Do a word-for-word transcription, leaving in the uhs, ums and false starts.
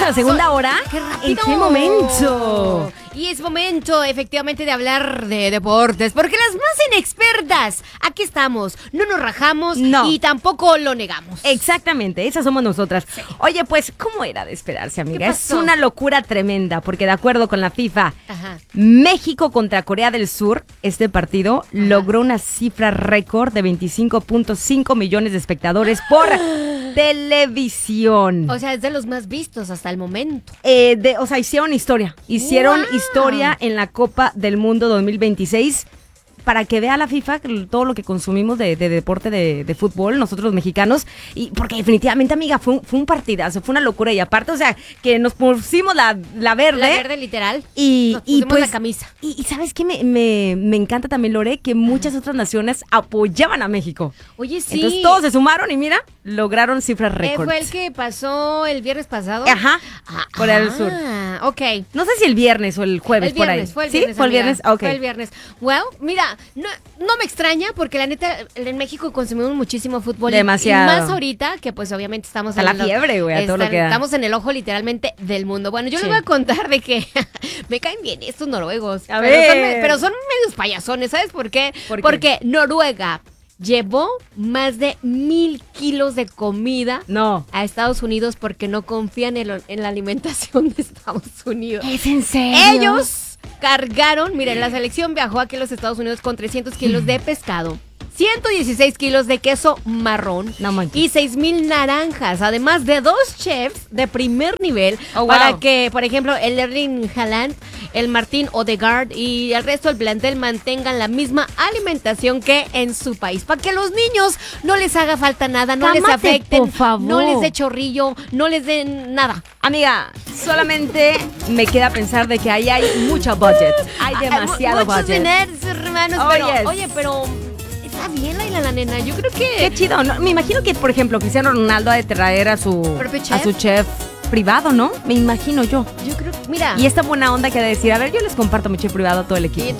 a la segunda hora. ¡Qué rápido! ¿En qué momento? Y es momento, efectivamente, de hablar de deportes, porque las más inexpertas, aquí estamos, no nos rajamos No. y tampoco lo negamos. Exactamente, esas somos nosotras. Oye, pues, ¿cómo era de esperarse, amiga? ¿Qué Es pasó? una locura tremenda, porque de acuerdo con la FIFA, Ajá. México contra Corea del Sur, este partido logró una cifra récord de veinticinco punto cinco millones de espectadores por televisión. O sea, es de los más vistos hasta el momento. Eh, de, o sea, hicieron historia. Hicieron ¡Wow! historia en la Copa del Mundo dos mil veintiséis. Para que vea la FIFA todo lo que consumimos de, de deporte de, de fútbol, nosotros los mexicanos. Y porque definitivamente, amiga, fue un, fue un partidazo, fue una locura. Y aparte, o sea, que nos pusimos la, la verde. La verde, literal. Y, Nos y pusimos pues, la camisa. Y, y ¿sabes qué? Me, me, me encanta también, Lore, que muchas otras naciones apoyaban a México. Oye, sí. Entonces todos se sumaron y mira, lograron cifras Eh, récords. ¿Fue el que pasó el viernes pasado? Ajá, Ah, Corea del Sur. Ah, ok. No sé si el viernes o el jueves El por ahí. viernes, fue el ¿Sí? viernes. ¿Fue el amiga. viernes? Ok. Fue el viernes. Well, mira, no, no me extraña porque la neta, en México consumimos muchísimo fútbol. y- Demasiado. Y más ahorita, que pues obviamente estamos A la fiebre, güey, a todo lo que da. Estamos en el ojo literalmente del mundo. Bueno, yo Sí. les voy a contar de que me caen bien estos noruegos. A pero, ver. Son, me- pero son medios payasones, ¿sabes por qué? ¿Por qué? Porque Noruega llevó más de mil kilos de comida No. a Estados Unidos porque no confían en, lo- en la alimentación de Estados Unidos. ¿Es en serio? Ellos cargaron, miren, la selección viajó aquí a los Estados Unidos con trescientos kilos de pescado, ciento dieciséis kilos de queso marrón No manches. y seis mil naranjas, además de dos chefs de primer nivel Oh, para wow. que, por ejemplo, el Erling Haaland, el Martín Odegaard y el resto del plantel mantengan la misma alimentación que en su país, para que a los niños no les haga falta nada, no les Cálmate, afecten, por favor. no les dé chorrillo, no les den nada. Amiga, solamente me queda pensar de que ahí hay mucho budget. Hay demasiado Hay mu- muchos budget. dineros, hermanos, Oh, pero, yes. oye, pero está bien la, la nena. Yo creo que Qué chido, ¿no? Me imagino que, por ejemplo, Cristiano Ronaldo ha de traer a su, ¿Propio chef? a su chef privado, ¿no? Me imagino yo. yo creo, mira, Y esta buena onda que ha de decir, a ver, yo les comparto mi chef privado a todo el equipo. y